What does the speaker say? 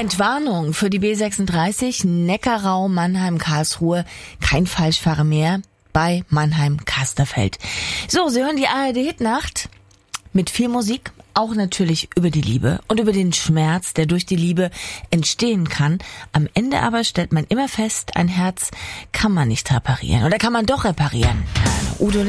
Entwarnung für die B36 Neckarau Mannheim-Karlsruhe. Kein Falschfahrer mehr bei Mannheim-Kasterfeld. So, Sie hören die ARD-Hitnacht mit viel Musik, auch natürlich über die Liebe und über den Schmerz, der durch die Liebe entstehen kann. Am Ende aber stellt man immer fest, ein Herz kann man nicht reparieren. Oder kann man doch reparieren? Udo